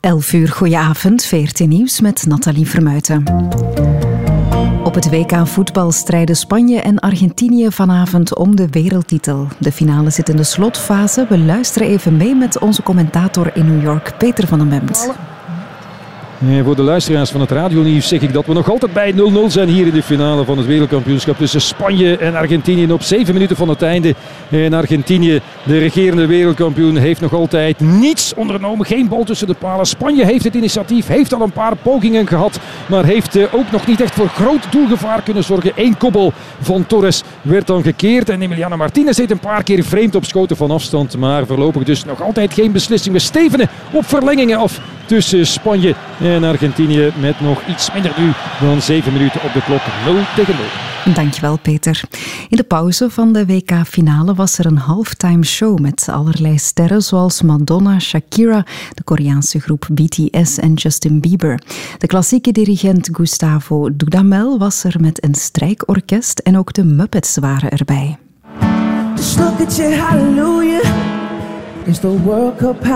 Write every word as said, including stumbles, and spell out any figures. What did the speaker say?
elf uur, goedenavond, V R T Nieuws met Nathalie Vermuijten. Op het W K voetbal strijden Spanje en Argentinië vanavond om de wereldtitel. De finale zit in de slotfase. We luisteren even mee met onze commentator in New York, Peter van den Bemt. En voor de luisteraars van het radionieuws zeg ik dat we nog altijd bij nul nul zijn hier in de finale van het wereldkampioenschap tussen Spanje en Argentinië. Op zeven minuten van het einde. En Argentinië, de regerende wereldkampioen, heeft nog altijd niets ondernomen. Geen bal tussen de palen. Spanje heeft het initiatief, heeft al een paar pogingen gehad, maar heeft ook nog niet echt voor groot doelgevaar kunnen zorgen. Eén koppel van Torres werd dan gekeerd en Emiliano Martinez heeft een paar keer vreemd op schoten van afstand, maar voorlopig dus nog altijd geen beslissing. We stevenen op verlengingen af tussen Spanje en Argentinië met nog iets minder nu dan zeven minuten op de klok. nul tegen nul. Dankjewel, Peter. In de pauze van de W K-finale was er een halftime show met allerlei sterren zoals Madonna, Shakira, de Koreaanse groep B T S en Justin Bieber. De klassieke dirigent Gustavo Dudamel was er met een strijkorkest en ook de Muppets waren erbij. Just look at you, hallelujah. It's the World Cup.